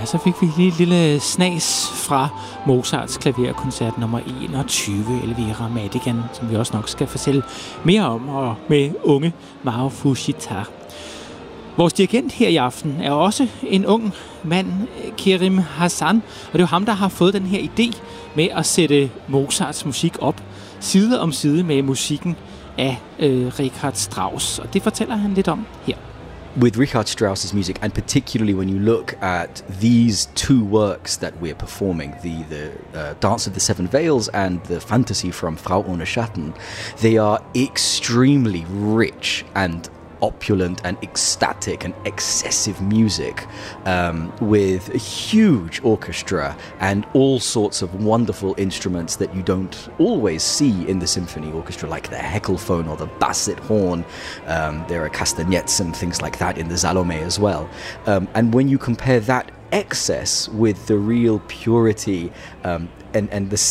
Ja, så fik vi lige et lille snas fra Mozarts klaverkoncert nummer 21, Elvira Madigan, som vi også nok skal fortælle mere om, og med unge Mao Fujita. Vores dirigent her i aften er også en ung mand, Kerim Hassan, og det er jo ham, der har fået den her idé med at sætte Mozarts musik op side om side med musikken af Richard Strauss, og det fortæller han lidt om her. With Richard Strauss's music, and particularly when you look at these two works that we're performing, the Dance of the Seven Veils and the Fantasy from Frau ohne Schatten, they are extremely rich and opulent and ecstatic and excessive music, with a huge orchestra and all sorts of wonderful instruments that you don't always see in the symphony orchestra, like the heckelphone or the basset horn. There are castanets and things like that in the Salome as well. And when you compare that excess with the real purity and the